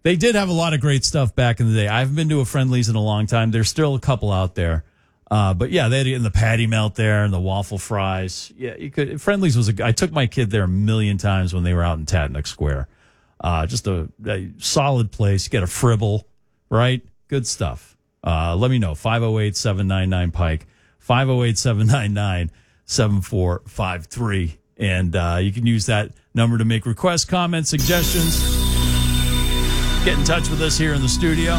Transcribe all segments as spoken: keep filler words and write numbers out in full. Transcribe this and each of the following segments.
They did have a lot of great stuff back in the day. I haven't been to a Friendly's in a long time. There's still a couple out there. Uh, but yeah, they had in the patty melt there and the waffle fries. Yeah, you could. Friendly's was a. I took my kid there a million times when they were out in Tatnuck Square. Uh, just a, a solid place. Get a fribble, right? Good stuff. Uh, let me know. five oh eight, seven nine nine, Pike. five oh eight, seven nine nine, seven four five three. And uh, you can use that number to make requests, comments, suggestions. Get in touch with us here in the studio.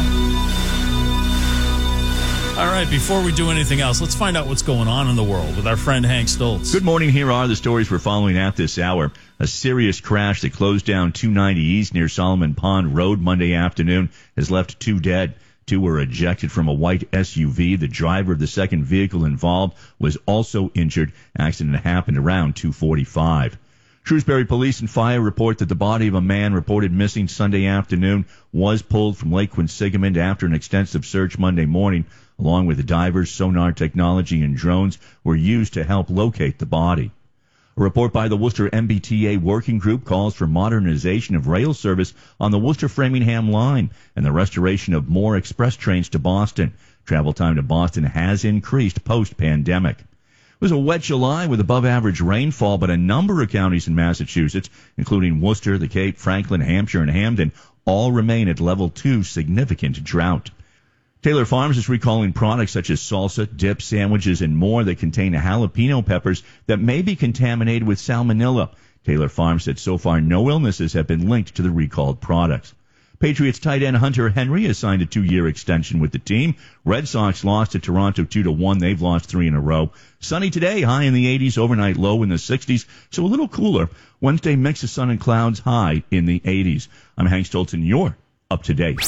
All right, before we do anything else, let's find out what's going on in the world with our friend Hank Stoltz. Good morning. Here are the stories we're following at this hour. A serious crash that closed down two ninety East near Solomon Pond Road Monday afternoon has left two dead. Two were ejected from a white S U V. The driver of the second vehicle involved was also injured. Accident happened around two forty-five. Shrewsbury Police and Fire report that the body of a man reported missing Sunday afternoon was pulled from Lake Quinsigamond after an extensive search Monday morning. Along with the divers, sonar technology, and drones were used to help locate the body. A report by the Worcester M B T A Working Group calls for modernization of rail service on the Worcester-Framingham line and the restoration of more express trains to Boston. Travel time to Boston has increased post-pandemic. It was a wet July with above-average rainfall, but a number of counties in Massachusetts, including Worcester, the Cape, Franklin, Hampshire, and Hamden, all remain at level two significant drought. Taylor Farms is recalling products such as salsa, dips, sandwiches, and more that contain jalapeno peppers that may be contaminated with salmonella. Taylor Farms said so far no illnesses have been linked to the recalled products. Patriots tight end Hunter Henry has signed a two-year extension with the team. Red Sox lost to Toronto two to one. They've lost three in a row. Sunny today, high in the eighties, overnight low in the sixties, so a little cooler. Wednesday, mix of sun and clouds, high in the eighties. I'm Hank Stoltz, and you're up to date.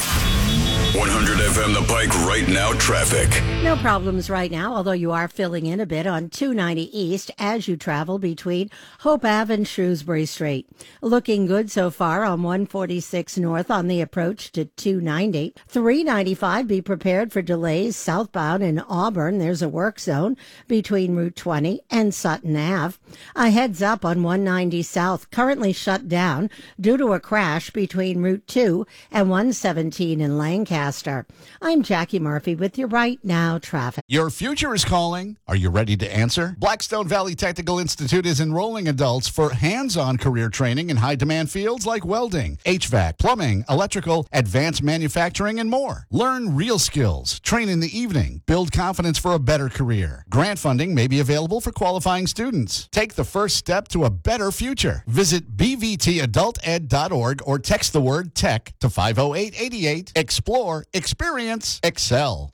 one hundred F M The Pike right now traffic. No problems right now, although you are filling in a bit on two ninety East as you travel between Hope Ave and Shrewsbury Street. Looking good so far on one forty-six North on the approach to two ninety. three ninety-five, be prepared for delays southbound in Auburn. There's a work zone between Route twenty and Sutton Ave. A heads up on one ninety South, currently shut down due to a crash between Route two and one seventeen in Lancaster. I'm Jackie Murphy with your Right Now traffic. Your future is calling. Are you ready to answer? Blackstone Valley Technical Institute is enrolling adults for hands-on career training in high-demand fields like welding, H V A C, plumbing, electrical, advanced manufacturing, and more. Learn real skills, train in the evening, build confidence for a better career. Grant funding may be available for qualifying students. Take the first step to a better future. Visit b v t adult ed dot org or text the word TECH to five oh eight eight eight. Explore, experience, excel.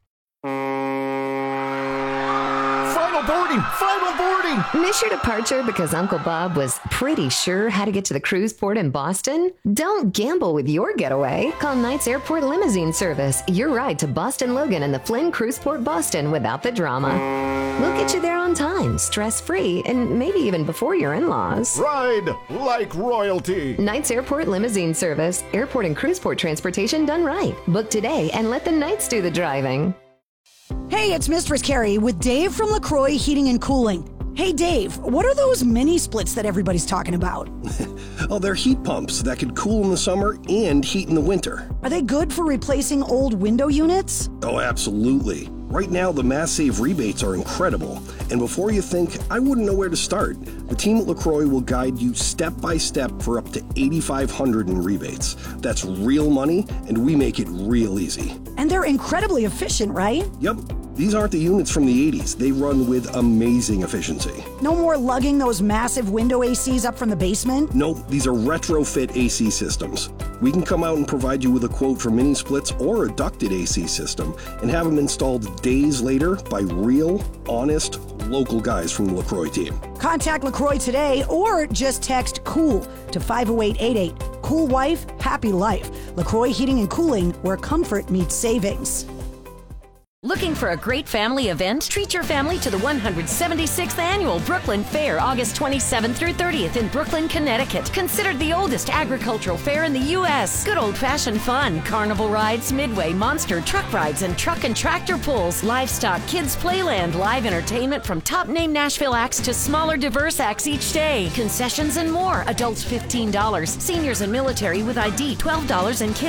Final boarding! Final boarding! Miss your departure because Uncle Bob was pretty sure how to get to the cruise port in Boston? Don't gamble with your getaway. Call Knights Airport Limousine Service. Your ride to Boston Logan and the Flynn Cruise Port Boston without the drama. We'll get you there on time, stress-free, and maybe even before your in-laws. Ride like royalty. Knights Airport Limousine Service. Airport and cruise port transportation done right. Book today and let the Knights do the driving. Hey, it's Mistress Carrie with Dave from LaCroix Heating and Cooling. Hey, Dave, what are those mini splits that everybody's talking about? Oh, they're heat pumps that could cool in the summer and heat in the winter. Are they good for replacing old window units? Oh, absolutely. Right now, the Mass Save rebates are incredible. And before you think, I wouldn't know where to start, the team at LaCroix will guide you step by step for up to eight thousand five hundred dollars in rebates. That's real money, and we make it real easy. And they're incredibly efficient, right? Yep. These aren't the units from the eighties. They run with amazing efficiency. No more lugging those massive window A Cs up from the basement? Nope, these are retrofit A C systems. We can come out and provide you with a quote for mini splits or a ducted A C system and have them installed days later by real, honest, local guys from the LaCroix team. Contact LaCroix today or just text COOL to five oh eight eight eight. Cool wife, happy life. LaCroix Heating and Cooling, where comfort meets savings. Looking for a great family event? Treat your family to the one hundred seventy-sixth Annual Brooklyn Fair, August twenty-seventh through thirtieth in Brooklyn, Connecticut. Considered the oldest agricultural fair in the U S Good old-fashioned fun, carnival rides, midway, monster, truck rides, and truck and tractor pulls, livestock, kids playland, live entertainment from top-name Nashville acts to smaller, diverse acts each day. Concessions and more. Adults fifteen dollars. Seniors and military with I D twelve dollars and kids